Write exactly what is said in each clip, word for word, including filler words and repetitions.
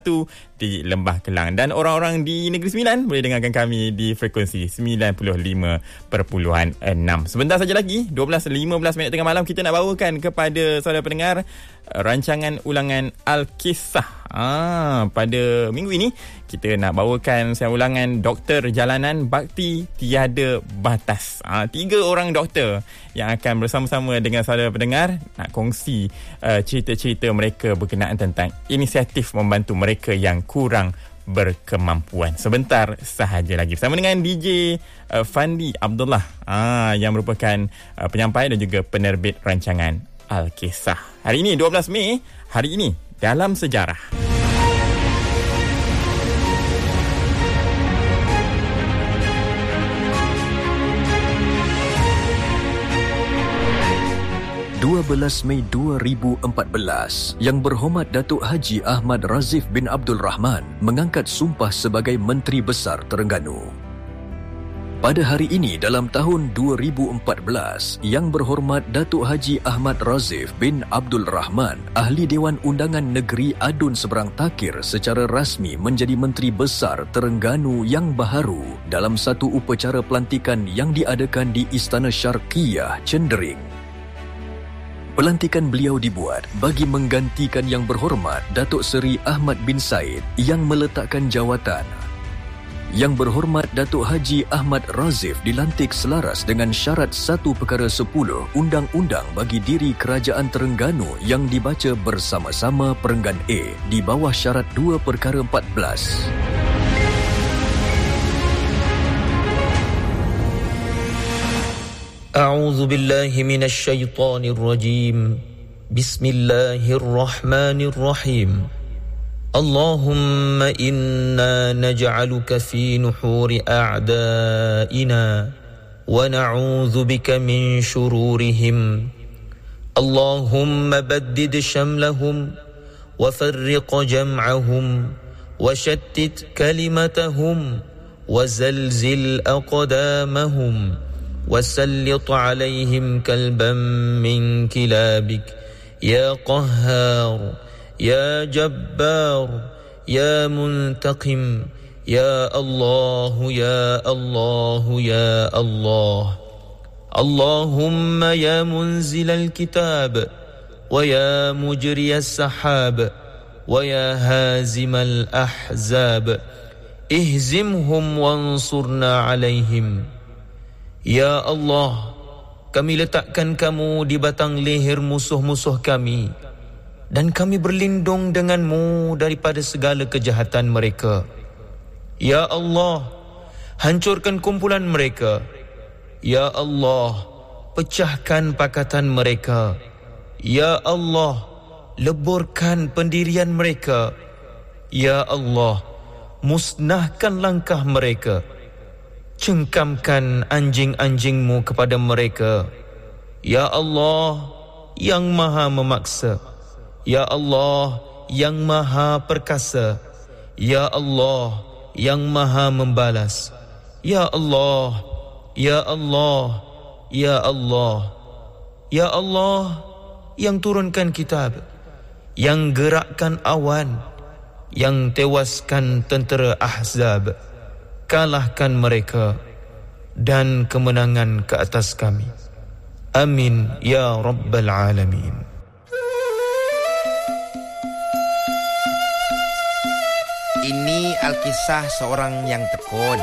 tu di Lembah Kelang. Dan orang-orang di Negeri Sembilan boleh dengarkan kami di frekuensi sembilan puluh lima perpuluhan enam. Sebentar saja lagi, dua belas lima belas minit tengah malam, kita nak bawakan kepada saudara pendengar rancangan ulangan Al-Kisah. Ah, pada minggu ini kita nak bawakan saya ulangan Doktor Jalanan Bakti Tiada Batas. Ah, tiga orang doktor yang akan bersama-sama dengan saudara pendengar nak kongsi uh, cerita-cerita mereka berkenaan tentang inisiatif membantu mereka yang kurang berkemampuan. Sebentar sahaja lagi bersama dengan D J uh, Fandi Abdullah ah, yang merupakan uh, penyampai dan juga penerbit rancangan Al-Kisah. Hari ini dua belas Mei, hari ini dalam sejarah. dua belas Mei dua ribu empat belas, Yang Berhormat Datuk Haji Ahmad Razif bin Abdul Rahman mengangkat sumpah sebagai Menteri Besar Terengganu. Pada hari ini dalam tahun dua ribu empat belas, Yang Berhormat Datuk Haji Ahmad Razif bin Abdul Rahman, Ahli Dewan Undangan Negeri Adun Seberang Takir, secara rasmi menjadi Menteri Besar Terengganu yang baharu dalam satu upacara pelantikan yang diadakan di Istana Syarqiyah, Cendering. Pelantikan beliau dibuat bagi menggantikan Yang Berhormat Datuk Seri Ahmad bin Said yang meletakkan jawatan. Yang Berhormat Datuk Haji Ahmad Razif dilantik selaras dengan syarat satu perkara sepuluh Undang-Undang bagi diri Kerajaan Terengganu yang dibaca bersama-sama Perenggan A di bawah syarat dua perkara empat belas. A'udzu billahi minasy syaithanir rajim. Bismillahirrahmanirrahim. Allahumma inna naj'aluka fi nuhuri a'da'ina wa na'udzu bika min shururihim. Allahumma baddid shamlahum wa farriq jam'ahum wa shattit kalimatahum wa zalzil aqdamahum وسلط عليهم كلبا من كلابك يا قهار يا جبار يا منتقم يا الله يا الله يا الله. اللهم يا منزل الكتاب ويا مجري السحاب ويا هازم الأحزاب اهزمهم وانصرنا عليهم. Ya Allah, kami letakkan kamu di batang leher musuh-musuh kami dan kami berlindung denganmu daripada segala kejahatan mereka. Ya Allah, hancurkan kumpulan mereka. Ya Allah, pecahkan pakatan mereka. Ya Allah, leburkan pendirian mereka. Ya Allah, musnahkan langkah mereka. Cengkamkan anjing-anjingmu kepada mereka. Ya Allah, yang maha memaksa. Ya Allah, yang maha perkasa. Ya Allah, yang maha membalas. Ya Allah, Ya Allah, Ya Allah. Ya Allah, yang turunkan kitab, yang gerakkan awan, yang tewaskan tentera Ahzab. Kalahkan mereka dan kemenangan ke atas kami. Amin ya Rabbal Alamin. Ini Alkisah seorang yang tekun,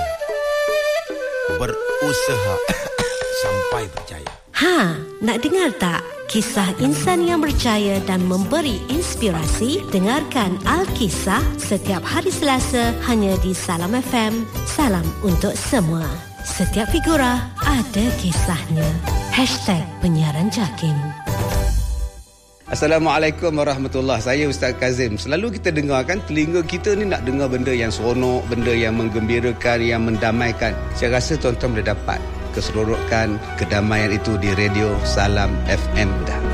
berusaha sampai berjaya. Ha, nak dengar tak? Kisah insan yang berjaya dan memberi inspirasi? Dengarkan Al-Kisah setiap hari Selasa hanya di Salam F M. Salam untuk semua. Setiap figura ada kisahnya. Hashtag Penyiaran Jakim. Assalamualaikum warahmatullahi. Saya Ustaz Kazim. Selalu kita dengarkan, telinga kita ni nak dengar benda yang seronok, benda yang menggembirakan, yang mendamaikan. Saya rasa tuan-tuan boleh dapat keseronokan, kedamaian itu di radio Salam F M dah.